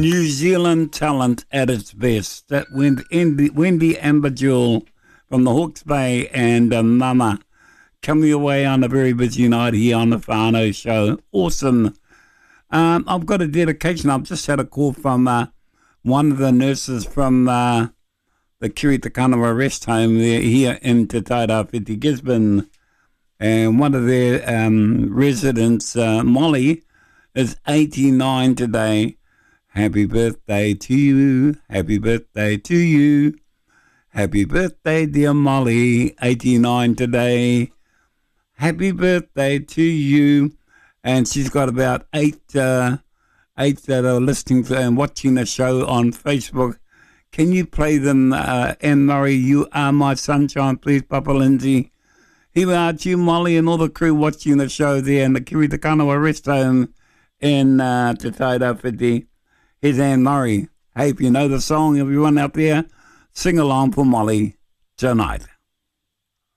New Zealand talent at its best. That Wendy Amber Jewel from the Hawke's Bay and Mama coming away on a very busy night here on the Whānau Show. Awesome. I've got a dedication. I've just had a call from one of the nurses from the Kirita Kanawa Rest Home there, here in Te Tairāwhiti, Gisborne. And one of their residents, Molly, is 89 today. Happy birthday to you. Happy birthday to you. Happy birthday, dear Molly. 89 today. Happy birthday to you. And she's got about eight that are listening to and watching the show on Facebook. Can you play them, Anne Murray, You Are My Sunshine, please, Papa Lindsay? Here we are to you, Molly, and all the crew watching the show there in the Kirita Kanawa Rest Home in Te Tairāwhiti. Here's Anne Murray. Hey, if you know the song, everyone out there, sing along for Molly tonight.